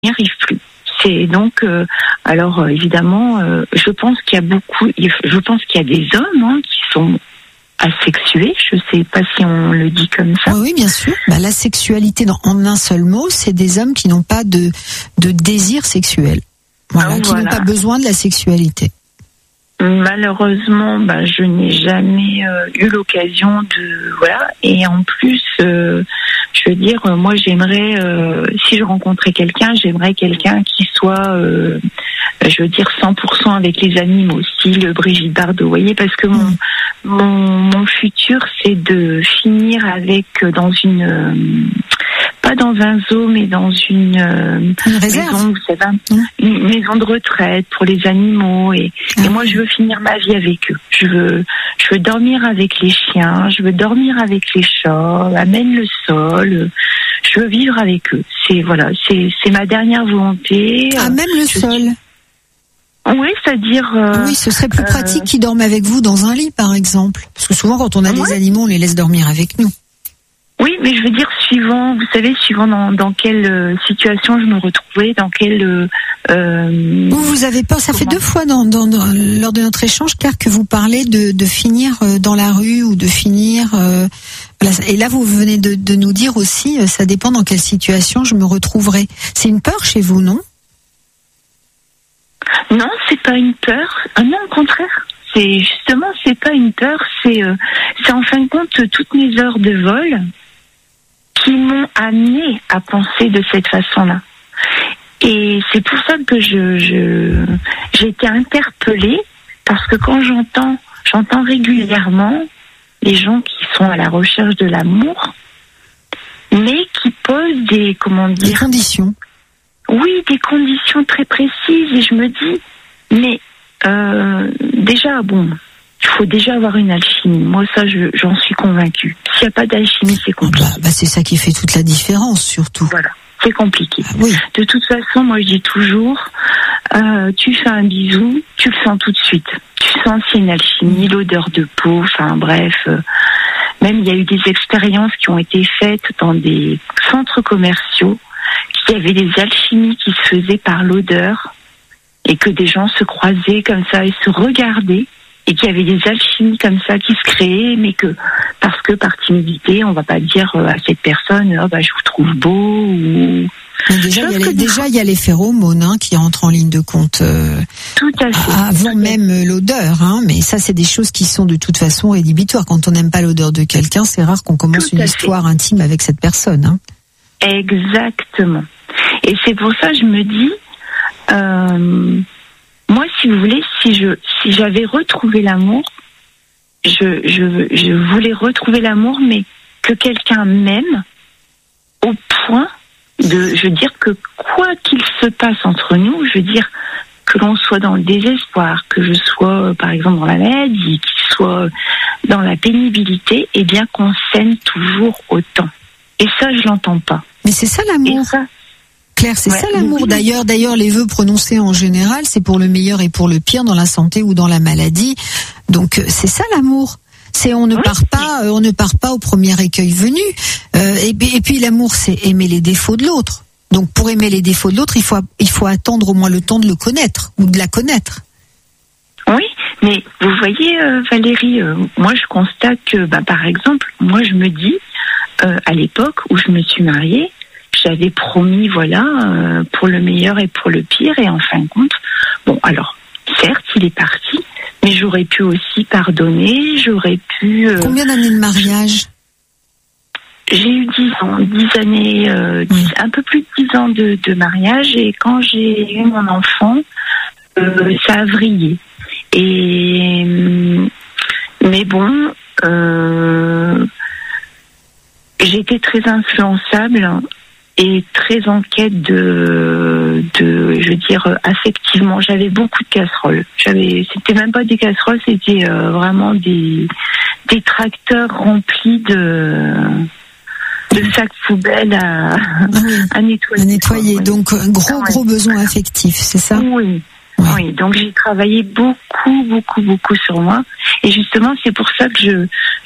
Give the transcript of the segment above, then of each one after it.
arrive plus. C'est donc, évidemment, je pense qu'il y a des hommes qui sont asexués. Je sais pas si on le dit comme ça. Oui, bien sûr. La sexualité, en un seul mot, c'est des hommes qui n'ont pas de désir sexuel. Qui n'ont pas besoin de la sexualité. Malheureusement, je n'ai jamais eu l'occasion de et en plus, je veux dire, moi j'aimerais, si je rencontrais quelqu'un, j'aimerais quelqu'un qui soit, je veux dire, 100% avec les animaux, style Brigitte Bardot, vous voyez, parce que mon futur, c'est de finir avec dans une pas dans un zoo, mais dans une réserve, maison, vous savez, une maison de retraite pour les animaux. Et moi, je veux finir ma vie avec eux. Je veux dormir avec les chiens, je veux dormir avec les chats, amène le sol. Je veux vivre avec eux. C'est ma dernière volonté. Même le sol. Oui, c'est-à-dire. Oui, ce serait plus pratique qu'ils dorment avec vous dans un lit, par exemple. Parce que souvent, quand on a des animaux, on les laisse dormir avec nous. Oui, mais je veux dire suivant dans quelle situation je me retrouvais, dans quelle. Vous avez peur. Ça fait 2 fois lors de notre échange, Claire, que vous parlez de finir dans la rue ou de finir. Et là, vous venez de nous dire aussi, ça dépend dans quelle situation je me retrouverai. C'est une peur chez vous, non? Non, c'est pas une peur. Non, au contraire. C'est pas une peur. C'est en fin de compte toutes mes heures de vol qui m'ont amené à penser de cette façon-là. Et c'est pour ça que j'ai été interpellée, parce que quand j'entends régulièrement les gens qui sont à la recherche de l'amour, mais qui posent des conditions. Oui, des conditions très précises, et je me dis, mais déjà, il faut déjà avoir une alchimie. Moi, ça, j'en suis convaincue. S'il n'y a pas d'alchimie, c'est compliqué. C'est ça qui fait toute la différence, surtout. Voilà, c'est compliqué. Oui. De toute façon, moi, je dis toujours, tu fais un bisou, tu le sens tout de suite. Tu sens s'il y a une alchimie, l'odeur de peau, enfin bref. Même, il y a eu des expériences qui ont été faites dans des centres commerciaux, qu'il y avait des alchimies qui se faisaient par l'odeur, et que des gens se croisaient comme ça et se regardaient, et qu'il y avait des alchimies comme ça qui se créaient, mais que parce que par timidité, on va pas dire à cette personne, je vous trouve beau. Ou... Déjà, il y a les phéromones qui entrent en ligne de compte. Tout à fait. Avant même l'odeur, mais ça, c'est des choses qui sont de toute façon rédhibitoires. Quand on n'aime pas l'odeur de quelqu'un, c'est rare qu'on commence une histoire intime avec cette personne. Exactement. Et c'est pour ça que je me dis, moi, si vous voulez, si j'avais retrouvé l'amour, je voulais retrouver l'amour, mais que quelqu'un m'aime au point je veux dire que quoi qu'il se passe entre nous, je veux dire que l'on soit dans le désespoir, que je sois, par exemple, dans la maladie, qu'il soit dans la pénibilité, eh bien qu'on s'aime toujours autant. Et ça, je l'entends pas. Mais c'est ça l'amour. Claire, c'est ça l'amour. D'ailleurs, les vœux prononcés en général, c'est pour le meilleur et pour le pire dans la santé ou dans la maladie. Donc, c'est ça l'amour. On ne part pas au premier écueil venu. Et puis l'amour, c'est aimer les défauts de l'autre. Donc, pour aimer les défauts de l'autre, il faut attendre au moins le temps de le connaître ou de la connaître. Oui, mais vous voyez, Valérie, moi je constate que, par exemple, moi je me dis, à l'époque où je me suis mariée, j'avais promis, pour le meilleur et pour le pire, et en fin de compte, alors, certes, il est parti, mais j'aurais pu aussi pardonner, j'aurais pu... Combien d'années de mariage ? J'ai eu 10 ans, 10 années, un peu plus de 10 ans de mariage, et quand j'ai eu mon enfant, ça a vrillé. Mais bon, j'étais très influençable et très en quête de je veux dire, affectivement. J'avais beaucoup de casseroles. C'était même pas des casseroles, c'était vraiment des tracteurs remplis de sacs poubelles à nettoyer. À nettoyer. Donc, un gros besoin affectif, c'est ça? Oui. Ouais. Oui, donc j'ai travaillé beaucoup sur moi. Et justement, c'est pour ça que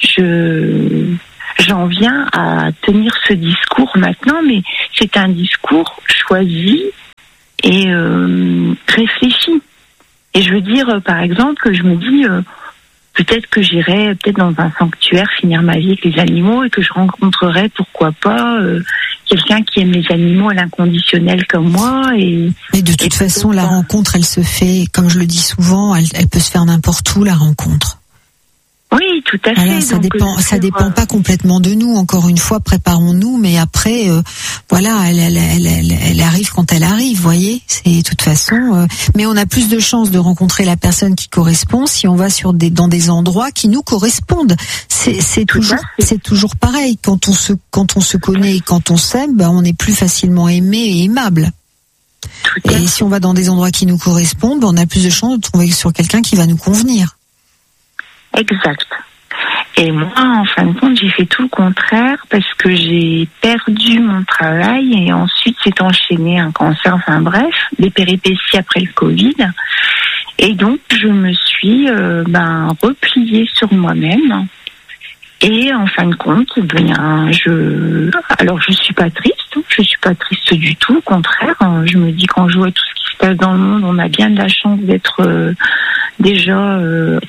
j'en viens à tenir ce discours maintenant, mais c'est un discours choisi et réfléchis. Et je veux dire, par exemple, je me dis, peut-être que j'irai peut-être dans un sanctuaire finir ma vie avec les animaux et que je rencontrerai, pourquoi pas, quelqu'un qui aime les animaux à l'inconditionnel comme moi. Mais de toute façon, la rencontre, elle se fait, comme je le dis souvent, elle peut se faire n'importe où, la rencontre. Oui, tout à fait. Voilà, ça dépend pas complètement de nous. Encore une fois, préparons-nous, mais après, voilà, elle arrive quand elle arrive, voyez. C'est de toute façon, mais on a plus de chances de rencontrer la personne qui correspond si on va dans des endroits qui nous correspondent. C'est toujours pareil. Quand on se connaît et quand on s'aime, on est plus facilement aimé et aimable. Et si on va dans des endroits qui nous correspondent, on a plus de chances de tomber sur quelqu'un qui va nous convenir. Exact. Et moi, en fin de compte, j'ai fait tout le contraire parce que j'ai perdu mon travail et ensuite s'est enchaîné un cancer, enfin bref, des péripéties après le Covid. Et donc, je me suis repliée sur moi-même. Et en fin de compte, je suis pas triste du tout, au contraire. Je me dis quand je vois tout ce qui se passe dans le monde, on a bien de la chance d'être déjà...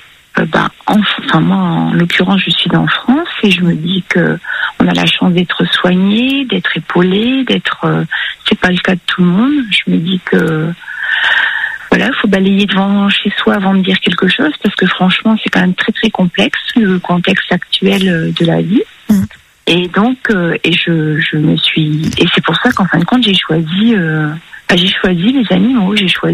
moi, en l'occurrence, je suis en France et je me dis que on a la chance d'être soigné, d'être épaulé, c'est pas le cas de tout le monde. Je me dis que, voilà, faut balayer devant chez soi avant de dire quelque chose parce que franchement, c'est quand même très très complexe, le contexte actuel de la vie. Et donc, je me suis, et c'est pour ça qu'en fin de compte, j'ai choisi les animaux,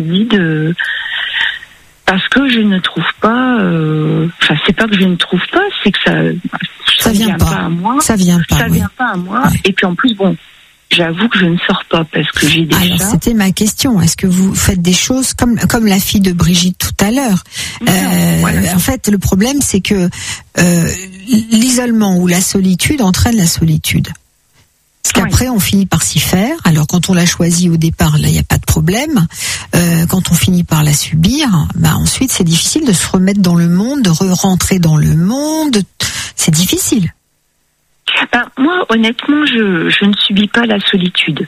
parce que je ne trouve pas, c'est pas que je ne trouve pas, c'est que ça vient pas à moi. Ça vient pas à moi. Ouais. Et puis en plus, j'avoue que je ne sors pas parce que j'ai des chats. C'était ma question. Est-ce que vous faites des choses comme la fille de Brigitte tout à l'heure? En fait, le problème, c'est que l'isolement ou la solitude entraîne la solitude. Parce qu'après, on finit par s'y faire. Alors, quand on l'a choisi au départ, là, il n'y a pas de problème. Quand on finit par la subir, ensuite, c'est difficile de se remettre dans le monde, de rentrer dans le monde. C'est difficile. Moi, honnêtement, je ne subis pas la solitude.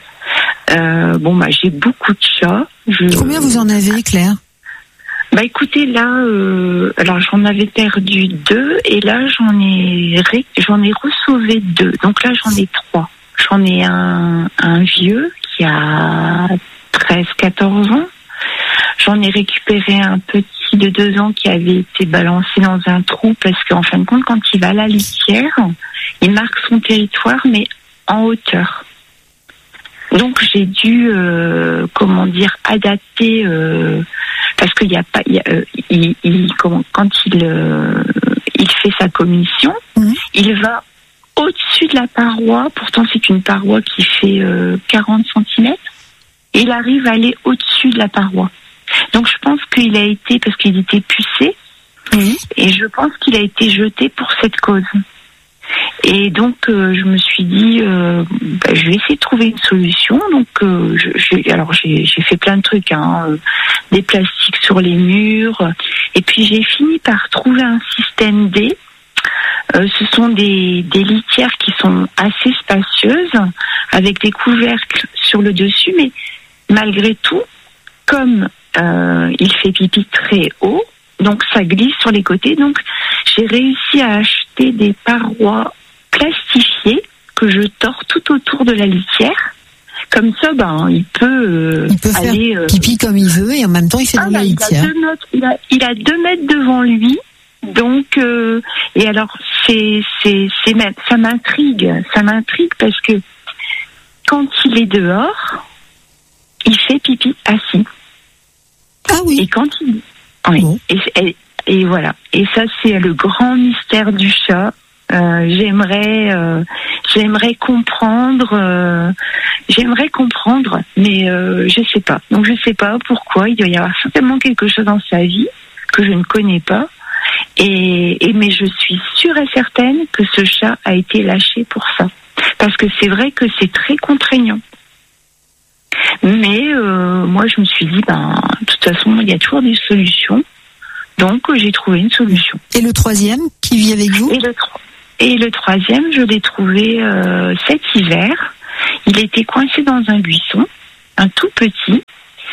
J'ai beaucoup de chats. Combien vous en avez, Claire? Écoutez, là, alors j'en avais perdu 2 et là, j'en ai ressauvé 2. Donc là, j'en ai 3. J'en ai un vieux qui a 13-14 ans. J'en ai récupéré un petit de 2 ans qui avait été balancé dans un trou parce qu'en fin de compte, quand il va à la litière, il marque son territoire, mais en hauteur. Donc j'ai dû, adapter, parce qu'il n'y a pas, quand il fait sa commission, il va au-dessus de la paroi, pourtant c'est une paroi qui fait 40 cm, et il arrive à aller au-dessus de la paroi. Donc je pense qu'il a été, parce qu'il était pucé, et je pense qu'il a été jeté pour cette cause. Et donc je me suis dit, je vais essayer de trouver une solution. Donc j'ai fait plein de trucs, des plastiques sur les murs, et puis j'ai fini par trouver un système D. Ce sont des litières qui sont assez spacieuses, avec des couvercles sur le dessus, mais malgré tout, comme il fait pipi très haut, donc ça glisse sur les côtés. Donc j'ai réussi à acheter des parois plastifiées que je tords tout autour de la litière. Comme ça, il peut aller faire pipi comme il veut et en même temps il fait dans la litière. Il a 2 mètres devant lui. Donc et alors ça m'intrigue parce que quand il est dehors, il fait pipi assis. Ah oui. Et quand il et voilà. Et ça c'est le grand mystère du chat. J'aimerais comprendre, mais je sais pas. Donc je sais pas pourquoi. Il doit y avoir certainement quelque chose dans sa vie que je ne connais pas. Mais je suis sûre et certaine que ce chat a été lâché pour ça. Parce que c'est vrai que c'est très contraignant. Mais moi, je me suis dit, de toute façon, il y a toujours des solutions. Donc, j'ai trouvé une solution. Et le 3e qui vit avec vous? Et le 3e, je l'ai trouvé cet hiver. Il était coincé dans un buisson, un tout petit.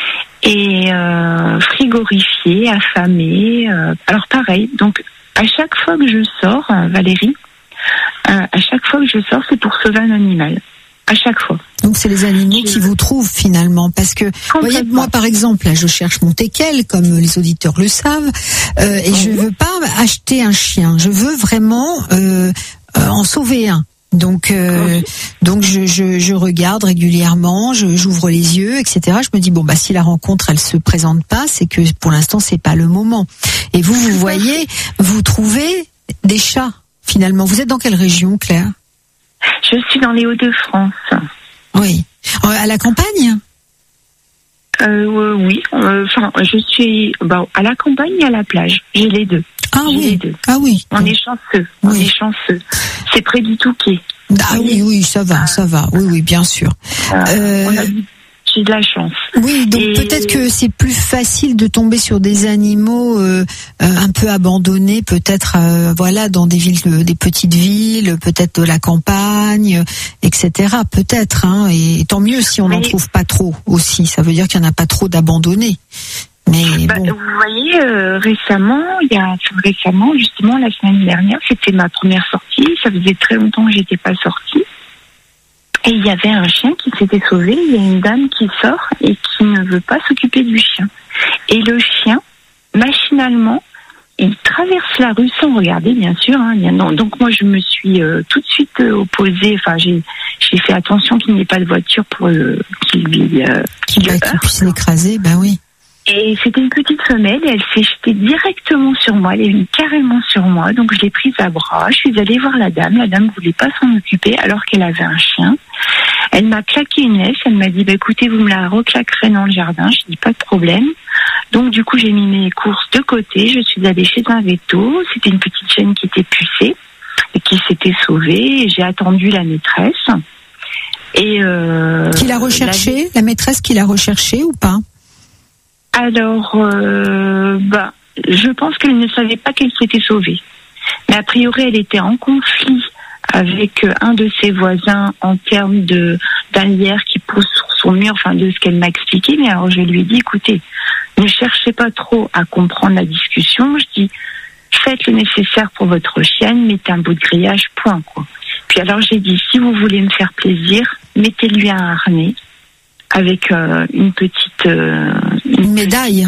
et frigorifié, affamé. Alors pareil, donc à chaque fois que je sors, Valérie, à chaque fois que je sors, c'est pour sauver un animal. À chaque fois. Donc c'est les animaux qui vous trouvent finalement, parce que voyez, moi par exemple, là je cherche mon teckel, comme les auditeurs le savent, et je veux pas acheter un chien, je veux vraiment en sauver un. Donc je regarde régulièrement, j'ouvre les yeux, etc. Je me dis bon si la rencontre elle se présente pas, c'est que pour l'instant c'est pas le moment. Et vous voyez, vous trouvez des chats finalement. Vous êtes dans quelle région, Claire? Je suis dans les Hauts-de-France. Oui. À la campagne? Oui. Je suis à la campagne et à la plage. J'ai les deux. Ah oui. Les deux. Ah oui. On est chanceux. Oui. On est chanceux. C'est près du Touquet. Ah oui, ça va. Oui, bien sûr. J'ai de la chance. Oui, donc peut-être que c'est plus facile de tomber sur des animaux un peu abandonnés, peut-être dans des villes, des petites villes, peut-être de la campagne, etc. Peut-être, et tant mieux si on n'en trouve pas trop aussi. Ça veut dire qu'il n'y en a pas trop d'abandonnés. Mais bon. Vous voyez, récemment, justement la semaine dernière, c'était ma première sortie. Ça faisait très longtemps que j'étais pas sortie. Et il y avait un chien qui s'était sauvé. Il y a une dame qui sort et qui ne veut pas s'occuper du chien. Et le chien, machinalement, il traverse la rue sans regarder, bien sûr. Donc moi, je me suis tout de suite opposée. Enfin, j'ai fait attention qu'il n'y ait pas de voiture pour qu'il puisse l'écraser. Ben oui. Et c'était une petite femelle et elle s'est jetée directement sur moi. Elle est venue carrément sur moi. Donc je l'ai prise à bras. Je suis allée voir la dame. La dame ne voulait pas s'en occuper alors qu'elle avait un chien. Elle m'a claqué une laisse. Elle m'a dit écoutez, vous me la reclaquerez dans le jardin. Je dis pas de problème. Donc du coup, j'ai mis mes courses de côté. Je suis allée chez un véto. C'était une petite chienne qui était pucée et qui s'était sauvée. Et j'ai attendu la maîtresse. Et qui l'a recherchée, la maîtresse qui l'a recherchée ou pas? Alors, je pense qu'elle ne savait pas qu'elle s'était sauvée. Mais a priori, elle était en conflit avec un de ses voisins en termes d'un lierre qui pousse sur son mur, de ce qu'elle m'a expliqué. Mais alors, je lui ai dit, écoutez, ne cherchez pas trop à comprendre la discussion. Je dis, faites le nécessaire pour votre chienne, mettez un bout de grillage, point, quoi. Puis alors, j'ai dit, si vous voulez me faire plaisir, mettez-lui un harnais avec une petite médaille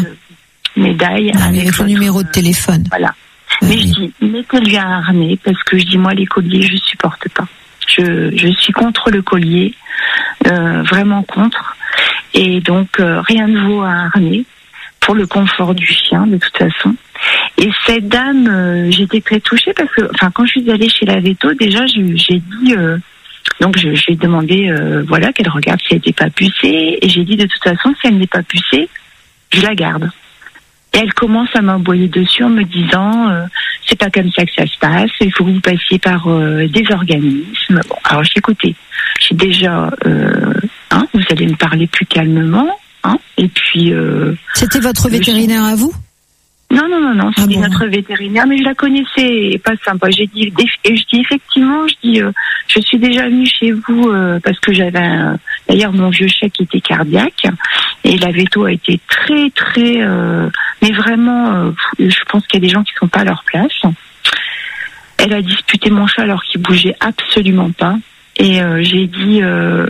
avec son numéro de téléphone. Voilà. Mais je dis, mettez-lui un harnais parce que je dis, moi, les colliers, je supporte pas. Je suis contre le collier, vraiment contre. Et donc, rien ne vaut un harnais pour le confort du chien, de toute façon. Et cette dame, j'étais très touchée parce que, quand je suis allée chez la véto, déjà, j'ai dit... Donc j'ai demandé qu'elle regarde si elle n'était pas pucée et j'ai dit de toute façon si elle n'est pas pucée, je la garde. Et elle commence à m'envoyer dessus en me disant c'est pas comme ça que ça se passe, il faut que vous passiez par des organismes. Bon, alors j'ai écouté, j'ai déjà vous allez me parler plus calmement, et puis c'était votre vétérinaire à vous? Non, c'était notre vétérinaire, mais je la connaissais, pas sympa. Je dis effectivement, je suis déjà venue chez vous parce que j'avais d'ailleurs mon vieux chat qui était cardiaque et la véto a été très très, mais vraiment, je pense qu'il y a des gens qui sont pas à leur place. Elle a disputé mon chat alors qu'il bougeait absolument pas. Et j'ai dit,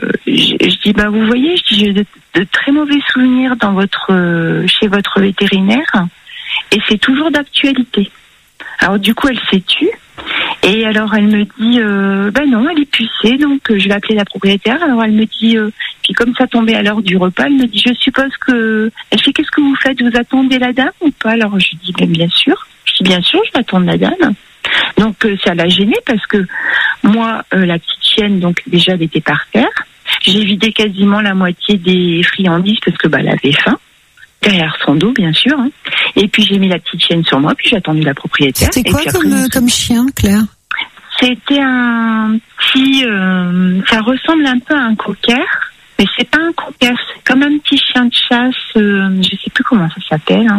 vous voyez, j'ai de très mauvais souvenirs chez votre vétérinaire. Et c'est toujours d'actualité. Alors du coup, elle s'est tue. Et alors elle me dit, non, elle est pucée, donc je vais appeler la propriétaire. Alors elle me dit, puis comme ça tombait à l'heure du repas, elle me dit, je suppose que... Elle fait, qu'est-ce que vous faites? Vous attendez la dame ou pas? Alors je dis, bien sûr. Je dis, bien sûr, je vais attendre la dame. Donc ça l'a gênée parce que moi, la petite chienne, donc déjà, elle était par terre. J'ai vidé quasiment la moitié des friandises parce que elle avait faim. Derrière son dos, bien sûr. Et puis j'ai mis la petite chienne sur moi, puis j'ai attendu la propriétaire. C'était quoi comme chien, Claire? C'était un petit... ça ressemble un peu à un cocker, mais c'est pas un cocker, c'est comme un petit chien de chasse, je sais plus comment ça s'appelle.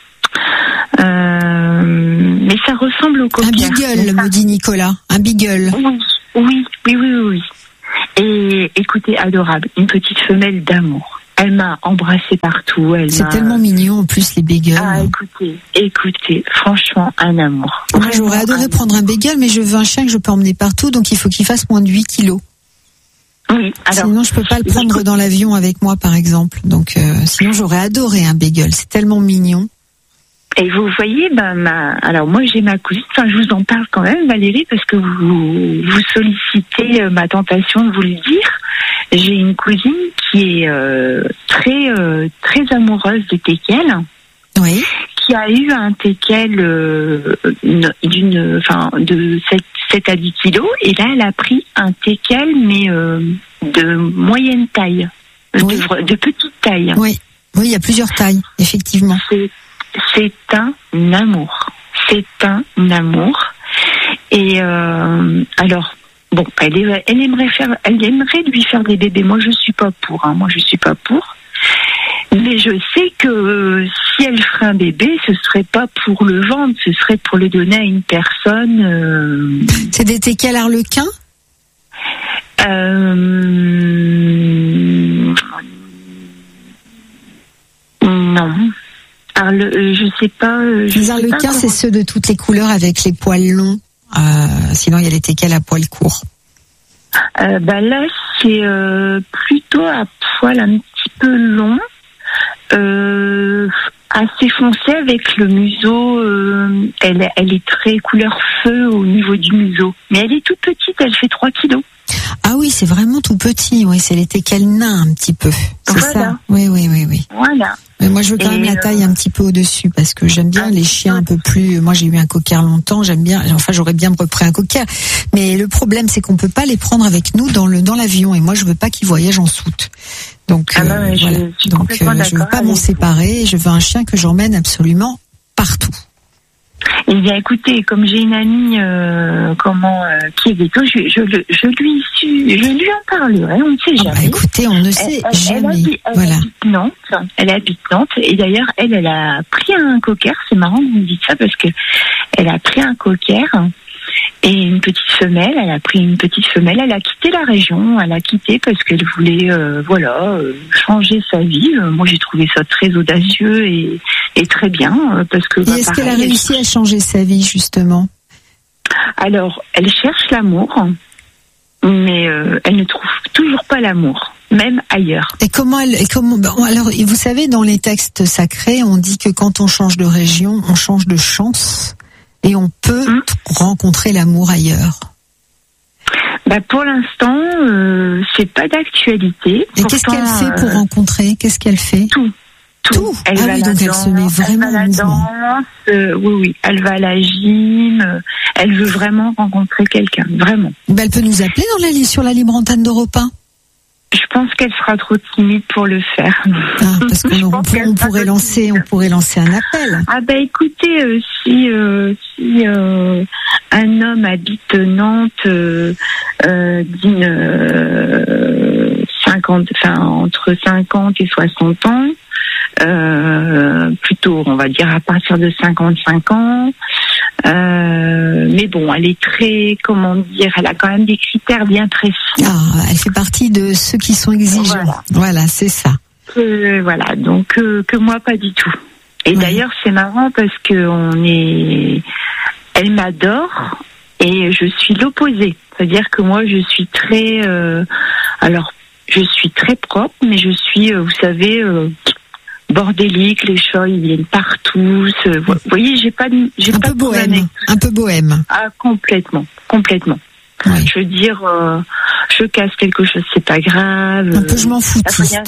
Mais ça ressemble au cocker. Un beagle, me dit Nicolas. Un beagle. Oui. Et écoutez, adorable. Une petite femelle d'amour. Elle m'a embrassée partout. C'est tellement mignon en plus les bagels. Ah, écoutez, franchement, un amour. Moi, j'aurais adoré prendre un bagel, mais je veux un chien que je peux emmener partout, donc il faut qu'il fasse moins de 8 kilos. Oui, alors. Sinon, je peux pas le prendre dans l'avion avec moi, par exemple. Donc, sinon, j'aurais adoré un bagel. C'est tellement mignon. Et vous voyez, alors moi j'ai ma cousine, je vous en parle quand même, Valérie, parce que vous sollicitez ma tentation de vous le dire. J'ai une cousine qui est très amoureuse de teckel. Oui. Qui a eu un teckel de 7 à 10 kilos, et là elle a pris un teckel mais de moyenne taille, oui. de petite taille. Oui, il y a plusieurs tailles, effectivement. C'est un amour. Et alors, bon, elle aimerait lui faire des bébés. Moi, je suis pas pour. Mais je sais que si elle ferait un bébé, ce serait pas pour le vendre, ce serait pour le donner à une personne. C'est des teckels harlequins ? Non. Je sais pas. Les harlequins, c'est ceux de toutes les couleurs avec les poils longs. Sinon, il y a les teckels à poils courts. Là, c'est plutôt à poils un petit peu long, assez foncé avec le museau. Elle est très couleur feu au niveau du museau. Mais elle est toute petite, elle fait 3 kilos. Ah oui, c'est vraiment tout petit. Oui, c'est les teckels nains un petit peu. C'est ça. Oui. Voilà. Mais moi, je veux quand même la taille un petit peu au-dessus parce que j'aime bien les chiens un peu plus. Moi, j'ai eu un cocker longtemps. J'aime bien. Enfin, j'aurais bien repris un cocker. Mais le problème, c'est qu'on peut pas les prendre avec nous dans l'avion. Et moi, je veux pas qu'ils voyagent en soute. Donc, voilà. Donc, je veux pas m'en séparer. Je veux un chien que j'emmène absolument partout. Eh bien, écoutez, comme j'ai une amie, qui est véto, je lui en parlerai. On ne sait jamais. Écoutez, on ne sait jamais. Elle habite Nantes. Et d'ailleurs, elle a pris un cocker. C'est marrant que vous me dites ça parce que elle a pris un cocker et une petite femelle. Elle a pris une petite femelle. Elle a quitté la région. Elle a quitté parce qu'elle voulait, changer sa vie. Moi, j'ai trouvé ça très audacieux et très bien parce que. Et est-ce qu'elle a réussi à changer sa vie justement? Alors, elle cherche l'amour, mais elle ne trouve toujours pas l'amour, même ailleurs. Et alors, vous savez, dans les textes sacrés, on dit que quand on change de région, on change de chance et on peut rencontrer l'amour ailleurs. Pour l'instant, c'est pas d'actualité. Et qu'est-ce qu'elle fait pour rencontrer? Qu'est-ce qu'elle fait? Tout. Elle va donc elle se met vraiment en mouvement. Oui, elle va à la gym. Elle veut vraiment rencontrer quelqu'un, vraiment. Elle peut nous appeler sur la libre antenne d'Europe 1. Je pense qu'elle sera trop timide pour le faire. Parce qu'on pourrait lancer un appel. Écoutez, si un homme habite Nantes, entre 50 et 60 ans, plutôt, on va dire à partir de 55 ans. Mais bon, elle est très, elle a quand même des critères bien précis. Elle fait partie de ceux qui sont exigeants. Voilà, c'est ça. Donc que moi pas du tout. Et d'ailleurs, c'est marrant parce que elle m'adore et je suis l'opposé. C'est-à-dire que moi, je suis très, je suis très propre, mais je suis, vous savez, bordélique, les chats ils viennent partout. Vous voyez, j'ai pas de un peu bohème. Ah, complètement. Oui. Je veux dire, je casse quelque chose, c'est pas grave. Un peu je m'en foutiste.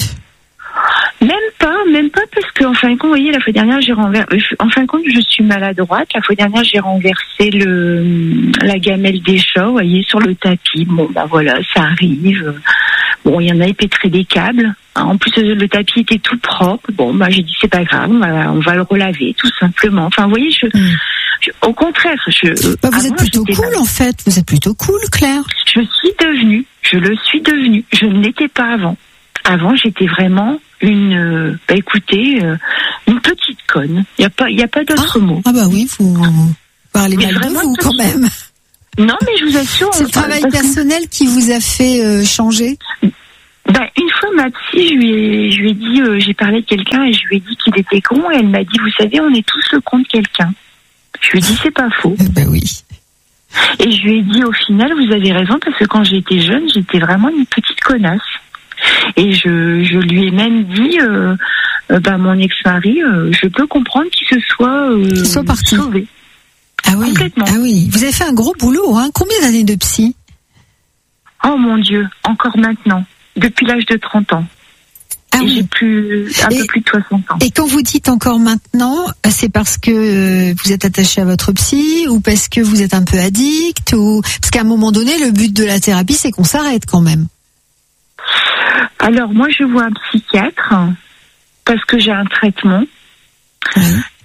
Même pas parce que en fin de compte, vous voyez, la fois dernière en fin de compte, je suis maladroite. La fois dernière, j'ai renversé la gamelle des chats, vous voyez, sur le tapis. Bon, voilà, ça arrive. Bon, il y en a épêtré des câbles. En plus, le tapis était tout propre. Bon, j'ai dit, c'est pas grave, on va le relaver, tout simplement. Enfin, vous voyez, au contraire, vous êtes plutôt cool, en fait. Vous êtes plutôt cool, Claire. Je le suis devenue. Je ne l'étais pas avant. Avant, j'étais vraiment une petite conne. Il y a pas d'autre mot. Oui, vous parlez mal de vous, quand même. Non, mais je vous assure. C'est le travail personnel qui vous a fait changer? Une fois, ma psy, je lui ai dit, j'ai parlé de quelqu'un et je lui ai dit qu'il était con, et elle m'a dit, vous savez, on est tous le con de quelqu'un. Je lui ai dit, c'est pas faux. Oui. Et je lui ai dit, au final, vous avez raison, parce que quand j'étais jeune, j'étais vraiment une petite connasse. Et je lui ai même dit, mon ex-mari, je peux comprendre qu'il se soit parti. Sauvé. Ah oui. Complètement. Ah oui. Vous avez fait un gros boulot, hein. Combien d'années de psy? Oh mon Dieu, encore maintenant. Depuis l'âge de 30 ans. Ah oui. J'ai un peu plus de 60 ans. Et quand vous dites encore maintenant, c'est parce que vous êtes attaché à votre psy, ou parce que vous êtes un peu addict, ou parce qu'à un moment donné, le but de la thérapie, c'est qu'on s'arrête quand même. Alors moi, je vois un psychiatre parce que j'ai un traitement. Oui.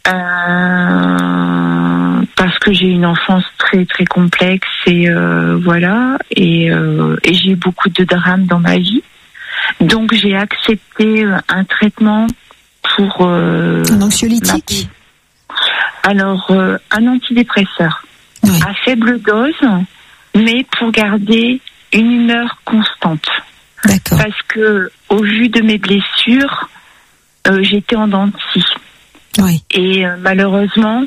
Parce que j'ai une enfance très très complexe et voilà, et j'ai eu beaucoup de drames dans ma vie. Donc j'ai accepté un traitement pour un anxiolytique. Alors un antidépresseur, oui. À faible dose, mais pour garder une humeur constante. D'accord. Parce que au vu de mes blessures, j'étais en dents de scie. Oui. Et malheureusement,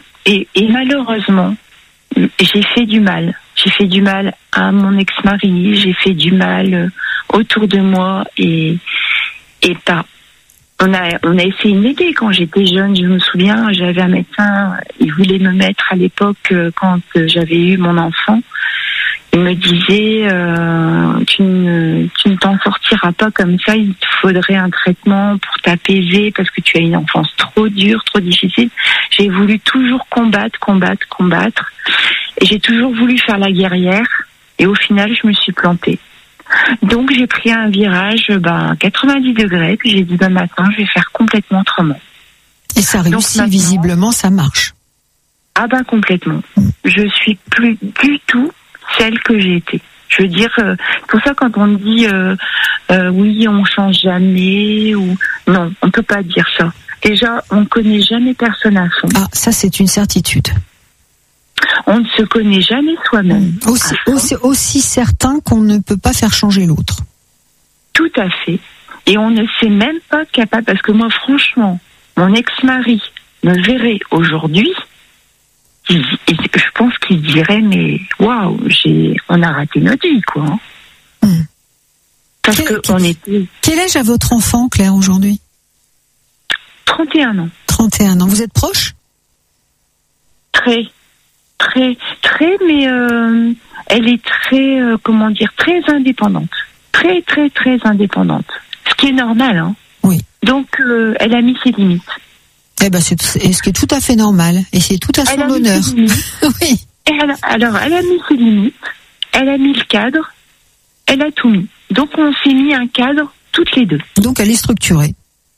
j'ai fait du mal. J'ai fait du mal à mon ex-mari, j'ai fait du mal autour de moi et pas. On a essayé de m'aider quand j'étais jeune. Je me souviens, j'avais un médecin, il voulait me mettre à l'époque quand j'avais eu mon enfant. Il me disait, tu ne t'en sortiras pas comme ça, il te faudrait un traitement pour t'apaiser parce que tu as une enfance trop dure, trop difficile. J'ai voulu toujours combattre. Et j'ai toujours voulu faire la guerrière et au final, je me suis plantée. Donc, j'ai pris un virage 90 degrés puis j'ai dit, maintenant, je vais faire complètement autrement. Et ça réussit, donc, visiblement, ça marche. Ah complètement. Je suis plus du tout celle que j'ai été. Je veux dire, pour ça quand on dit oui, on change jamais, ou non, on peut pas dire ça. Déjà, on connaît jamais personne à fond. Ah, ça c'est une certitude. On ne se connaît jamais soi-même. Aussi certain qu'on ne peut pas faire changer l'autre. Tout à fait. Et on ne s'est même pas capable, parce que moi, franchement, mon ex-mari me verrait aujourd'hui, je pense qu'il dirait, mais waouh, on a raté notre vie, quoi. Parce qu'on était. Quel âge a votre enfant, Claire, aujourd'hui? 31 ans. 31 ans. Vous êtes proche? Très, mais elle est très, très indépendante. Très, très, très indépendante. Ce qui est normal, hein. Oui. Donc, elle a mis ses limites. Eh ben, c'est ce qui est tout à fait normal. Et c'est tout à son honneur. Oui. Elle a mis ses limites. Elle a mis le cadre. Elle a tout mis. Donc, on s'est mis un cadre toutes les deux. Donc, elle est structurée.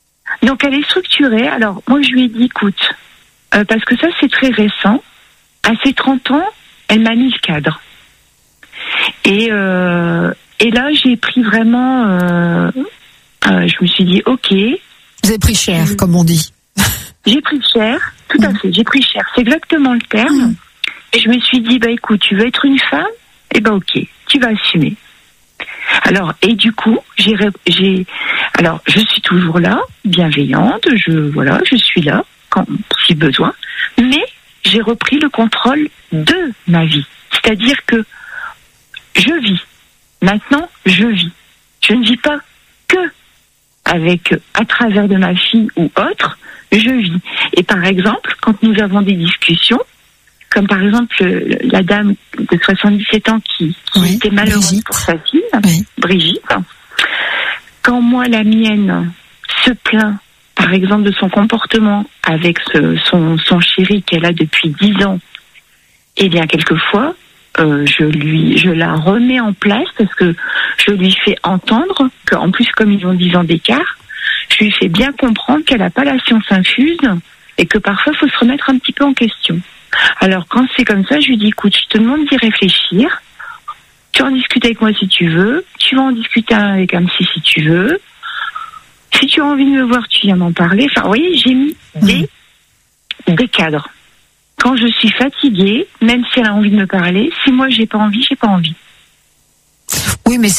Alors, moi, je lui ai dit, écoute, parce que ça, c'est très récent. À ses 30 ans, elle m'a mis le cadre. Et là, j'ai pris vraiment... je me suis dit, ok. Vous avez pris cher, comme on dit. J'ai pris cher, tout à fait, j'ai pris cher. C'est exactement le terme. Et je me suis dit, écoute, tu veux être une femme? Ok, tu vas assumer. Alors, et du coup, alors, je suis toujours là, bienveillante, je suis là, si besoin, mais j'ai repris le contrôle de ma vie. C'est-à-dire que je vis. Maintenant, je vis. Je ne vis pas que à travers de ma fille ou autre, je vis. Et par exemple, quand nous avons des discussions, comme par exemple la dame de 77 ans qui était malheureuse Brigitte. Pour sa fille, Brigitte, quand moi, la mienne, se plaint, par exemple, de son comportement avec son chéri qu'elle a depuis 10 ans, eh bien, quelquefois, je la remets en place parce que je lui fais entendre qu'en plus, comme ils ont 10 ans d'écart, je lui fais bien comprendre qu'elle n'a pas la science infuse et que parfois, il faut se remettre un petit peu en question. Alors, quand c'est comme ça, je lui dis, écoute, je te demande d'y réfléchir. Tu en discutes avec moi si tu veux. Tu vas en discuter avec un psy si tu veux. Si tu as envie de me voir, tu viens m'en parler. Enfin, vous voyez, j'ai mis des cadres. Quand je suis fatiguée, même si elle a envie de me parler, si moi j'ai pas envie, j'ai pas envie. Oui, mais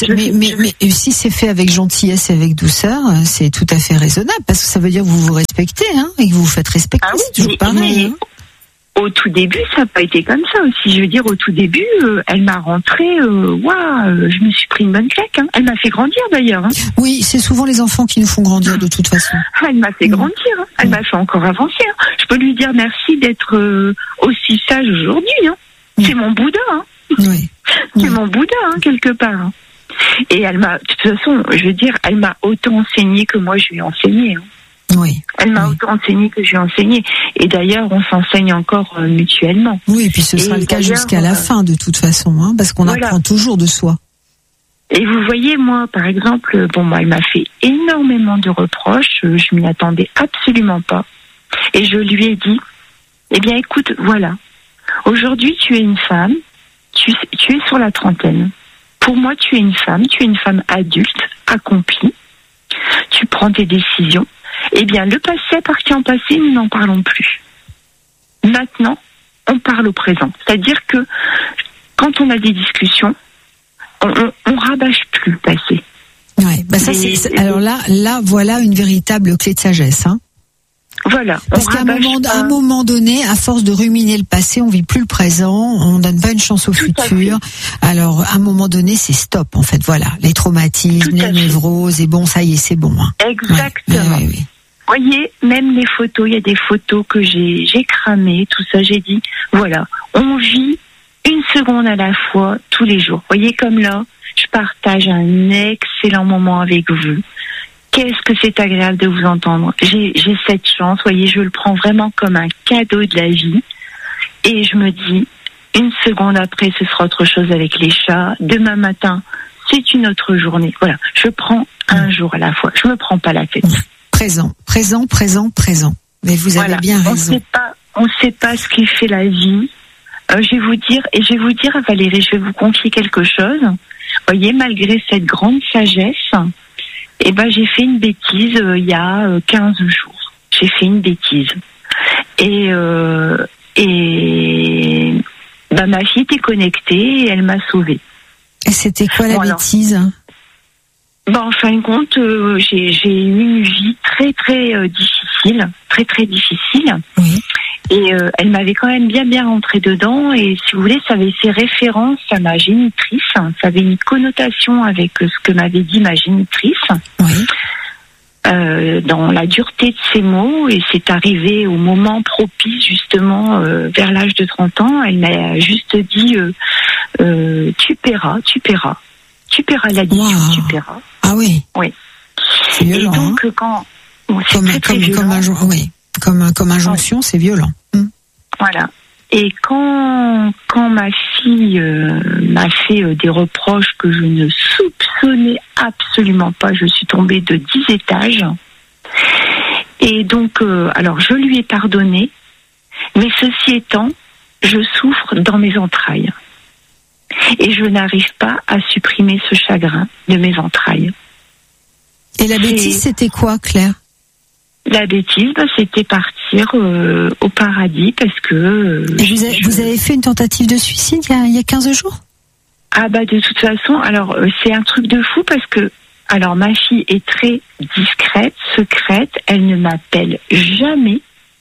si c'est fait avec gentillesse et avec douceur, c'est tout à fait raisonnable, parce que ça veut dire que vous vous respectez, et que vous vous faites respecter. Ah oui, c'est toujours pareil. Au tout début, ça n'a pas été comme ça aussi. Je veux dire, au tout début, elle m'a rentré, je me suis pris une bonne claque. Elle m'a fait grandir d'ailleurs. Oui, c'est souvent les enfants qui nous font grandir de toute façon. Elle m'a fait grandir. Elle m'a fait encore avancer. Je peux lui dire merci d'être aussi sage aujourd'hui. C'est mon Bouddha. Oui. C'est mon Bouddha, quelque part. Et elle m'a, de toute façon, je veux dire, elle m'a autant enseigné que moi je lui ai enseigné. Oui. Elle m'a autant enseigné que je lui ai enseigné. Et d'ailleurs, on s'enseigne encore mutuellement. Oui, et puis ce sera le cas jusqu'à la fin, de toute façon, parce qu'on apprend toujours de soi. Et vous voyez, moi, par exemple, elle m'a fait énormément de reproches. Je m'y attendais absolument pas. Et je lui ai dit, eh bien, écoute, voilà. Aujourd'hui, tu es une femme. Tu es sur la trentaine. Pour moi, tu es une femme adulte, accomplie. Tu prends tes décisions. Eh bien, le passé appartient au passé, nous n'en parlons plus. Maintenant, on parle au présent. C'est-à-dire que quand on a des discussions, on rabâche plus le passé. Ouais, alors là, voilà une véritable clé de sagesse, Voilà. Parce qu'à un moment donné, à force de ruminer le passé, on vit plus le présent, on donne pas une chance au futur. Alors, à un moment donné, c'est stop, en fait. Voilà. Les traumatismes, les névroses, et ça y est, c'est bon. Exactement. Ouais. Vous voyez, même les photos, il y a des photos que j'ai cramées, tout ça, j'ai dit, voilà, on vit une seconde à la fois, tous les jours. Vous voyez, comme là, je partage un excellent moment avec vous. Qu'est-ce que c'est agréable de vous entendre. J'ai cette chance, vous voyez, je le prends vraiment comme un cadeau de la vie. Et je me dis, une seconde après, ce sera autre chose avec les chats. Demain matin, c'est une autre journée. Voilà, je prends un jour à la fois. Je me prends pas la tête. Présent. Mais vous avez bien raison. On ne sait pas ce qui fait la vie. Je vais vous dire, Valérie, je vais vous confier quelque chose. Vous voyez, malgré cette grande sagesse, j'ai fait une bêtise il y a 15 jours. J'ai fait une bêtise. Et ma fille était connectée et elle m'a sauvée. Et c'était quoi la bêtise ? En fin de compte, j'ai eu une vie très très difficile, très très difficile. Oui. Et elle m'avait quand même bien rentré dedans. Et si vous voulez, ça avait fait référence à ma génitrice. Ça avait une connotation avec ce que m'avait dit ma génitrice. Oui. Dans la dureté de ses mots, et c'est arrivé au moment propice justement vers l'âge de 30 ans. Elle m'a juste dit tu paieras l'addition, tu paieras. Ah oui. Oui. C'est violent. Et donc comme injonction, c'est violent. Voilà. Et quand ma fille m'a fait des reproches que je ne soupçonnais absolument pas, je suis tombée de 10 étages. Et donc, alors je lui ai pardonné, mais ceci étant, je souffre dans mes entrailles. Et je n'arrive pas à supprimer ce chagrin de mes entrailles. Et la bêtise, c'était quoi, Claire ? La bêtise, c'était partir au paradis parce que... vous avez fait une tentative de suicide il y a 15 jours ? De toute façon, alors c'est un truc de fou parce que ma fille est très discrète, secrète, elle ne m'appelle jamais.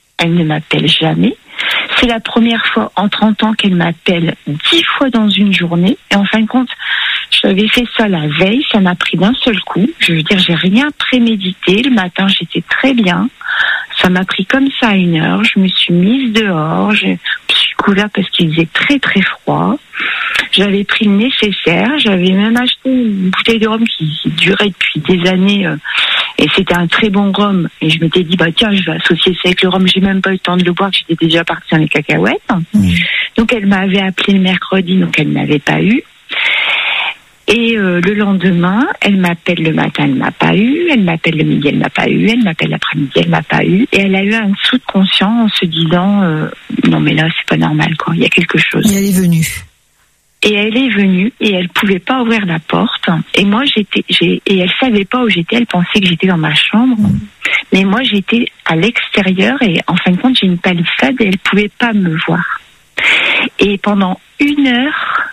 C'est la première fois en 30 ans qu'elle m'appelle 10 fois dans une journée. Et en fin de compte, j'avais fait ça la veille, ça m'a pris d'un seul coup. Je veux dire, j'ai rien prémédité. Le matin, j'étais très bien. Ça m'a pris comme ça 1 heure. Je me suis mise dehors. Je suis couverte parce qu'il faisait très très froid. J'avais pris le nécessaire. J'avais même acheté une bouteille de rhum qui durait depuis des années. Et c'était un très bon rhum. Et je m'étais dit, tiens, je vais associer ça avec le rhum. J'ai même pas eu le temps de le boire, j'étais déjà partie dans les cacahuètes. Donc elle m'avait appelé le mercredi, donc elle n'avait pas eu. Et le lendemain, elle m'appelle le matin, elle m'a pas eu. Elle m'appelle le midi, elle m'a pas eu. Elle m'appelle l'après-midi, elle m'a pas eu. Et elle a eu un dessous de conscience en se disant, non mais là c'est pas normal, quoi. Il y a quelque chose. Et elle est venue. Et elle est venue et elle pouvait pas ouvrir la porte. Et moi et elle savait pas où j'étais. Elle pensait que j'étais dans ma chambre. Mais moi j'étais à l'extérieur et en fin de compte j'ai une palissade et elle pouvait pas me voir. Et pendant 1 heure,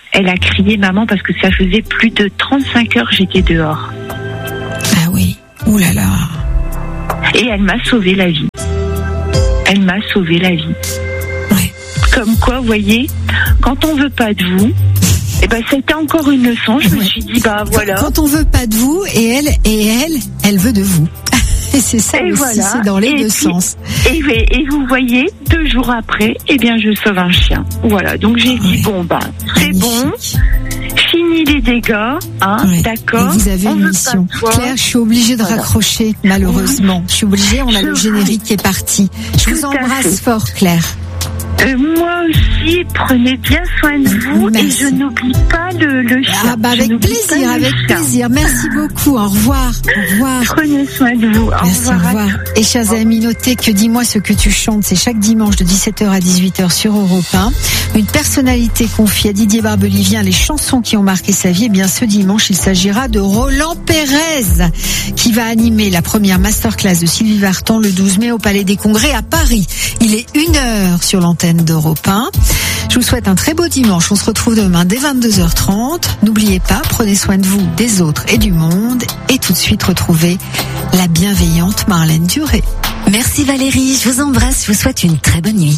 Elle a crié maman parce que ça faisait plus de 35 heures que j'étais dehors. Ah oui, ouh là là. Et elle m'a sauvé la vie. Elle m'a sauvé la vie. Ouais. Comme quoi, vous voyez, quand on veut pas de vous, c'était encore une leçon. Je me suis dit, voilà. Quand on veut pas de vous, et elle veut de vous. Et c'est ça et aussi, voilà. C'est dans les deux sens. Et vous voyez, 2 jours après, je sauve un chien. Voilà, donc j'ai dit, c'est bon, fini les dégâts, d'accord. Et vous avez une mission. Claire, je suis obligée de raccrocher, malheureusement. Je suis obligée, on a le générique qui est parti. Je vous embrasse fort, Claire. Moi aussi, prenez bien soin de vous. Merci. Et je n'oublie pas le chien. Avec plaisir. Merci beaucoup. Au revoir. Prenez soin de vous. Merci, au revoir. Et chers amis, notez que Dis-moi ce que tu chantes, c'est chaque dimanche de 17h à 18h sur Europe 1. Une personnalité confie à Didier Barbelivien les chansons qui ont marqué sa vie. Et bien ce dimanche, il s'agira de Roland Pérez qui va animer la première masterclass de Sylvie Vartan le 12 mai au Palais des Congrès à Paris. Il est 1h sur l'antenne d'Europe 1. Je vous souhaite un très beau dimanche. On se retrouve demain dès 22h30. N'oubliez pas, prenez soin de vous, des autres et du monde. Et tout de suite, retrouvez la bienveillante Marlène Duré. Merci Valérie, je vous embrasse, je vous souhaite une très bonne nuit.